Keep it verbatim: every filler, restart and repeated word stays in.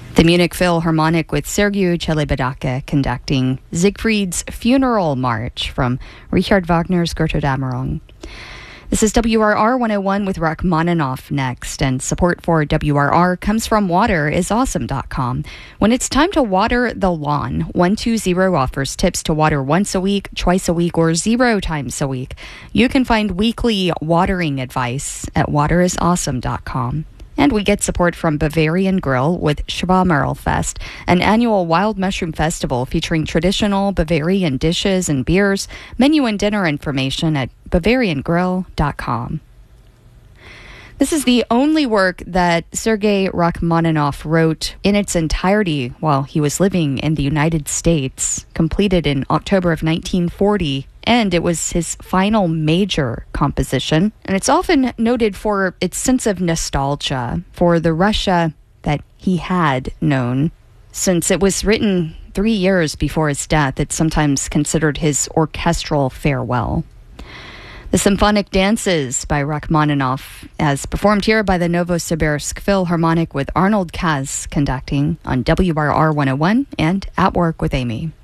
The Munich Philharmonic with Sergiu Celibidache conducting Siegfried's Funeral March from Richard Wagner's Götterdämmerung. This is W R R one oh one with Rachmaninoff next, and support for W R R comes from water is awesome dot com. When it's time to water the lawn, one two zero offers tips to water once a week, twice a week, or zero times a week. You can find weekly watering advice at water is awesome dot com. And we get support from Bavarian Grill with Schwamerlfest, an annual wild mushroom festival featuring traditional Bavarian dishes and beers. Menu and dinner information at bavarian grill dot com. This is the only work that Sergei Rachmaninoff wrote in its entirety while he was living in the United States, completed in October of nineteen forty. And it was his final major composition. And it's often noted for its sense of nostalgia for the Russia that he had known. Since it was written three years before his death, it's sometimes considered his orchestral farewell. The Symphonic Dances by Rachmaninoff, as performed here by the Novosibirsk Philharmonic with Arnold Kaz conducting on W R R one oh one and At Work with Amy.